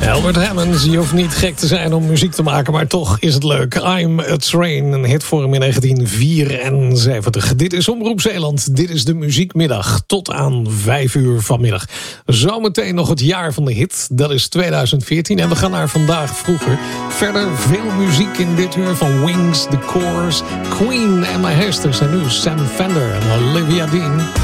Albert Hammond, je hoeft niet gek te zijn om muziek te maken, maar toch is het leuk. I'm a Train, een hit voor hem in 1974. Dit is Omroep Zeeland, dit is de Muziekmiddag. Tot aan 5 uur vanmiddag. Zometeen nog het jaar van de hit, dat is 2014. En we gaan naar vandaag vroeger. Verder veel muziek in dit uur van Wings, The Course, Queen, Emma Hesters en nu Sam Fender en Olivia Dean.